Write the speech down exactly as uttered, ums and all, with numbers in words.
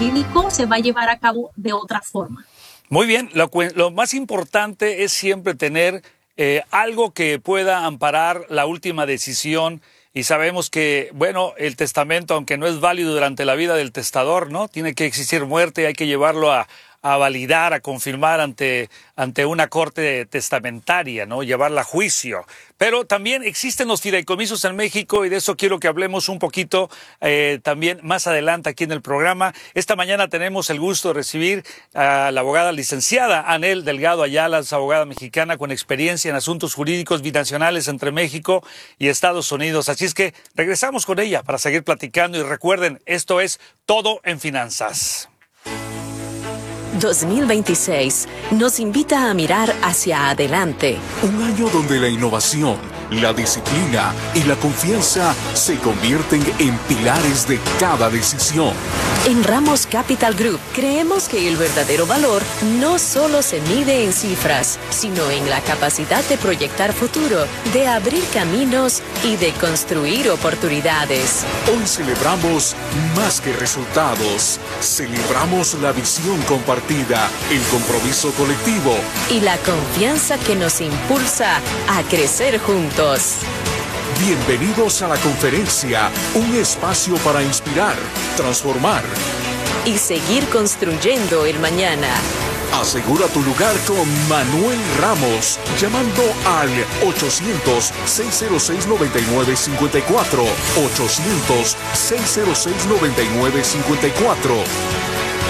jurídico se va a llevar a cabo de otra forma. Muy bien, lo, lo más importante es siempre tener eh, algo que pueda amparar la última decisión. Y sabemos que, bueno, el testamento, aunque no es válido durante la vida del testador, ¿no? Tiene que existir muerte y hay que llevarlo a, a validar, a confirmar ante, ante una corte testamentaria, ¿no? Llevarla a juicio. Pero también existen los fideicomisos en México y de eso quiero que hablemos un poquito eh, también más adelante aquí en el programa. Esta mañana tenemos el gusto de recibir a la abogada licenciada Anel Delgado Ayala, es abogada mexicana con experiencia en asuntos jurídicos binacionales entre México y Estados Unidos. Así es que regresamos con ella para seguir platicando y recuerden, esto es Todo en Finanzas. dos mil veintiséis nos invita a mirar hacia adelante. Un año donde la innovación, la disciplina y la confianza se convierten en pilares de cada decisión. En Ramos Capital Group creemos que el verdadero valor no solo se mide en cifras, sino en la capacidad de proyectar futuro, de abrir caminos y de construir oportunidades. Hoy celebramos más que resultados. Celebramos la visión compartida, el compromiso colectivo y la confianza que nos impulsa a crecer juntos. Bienvenidos a la conferencia, un espacio para inspirar, transformar y seguir construyendo el mañana. Asegura tu lugar con Manuel Ramos, llamando al ochocientos, seis cero seis, nueve nueve cinco cuatro, ochocientos, seis cero seis, nueve nueve cinco cuatro.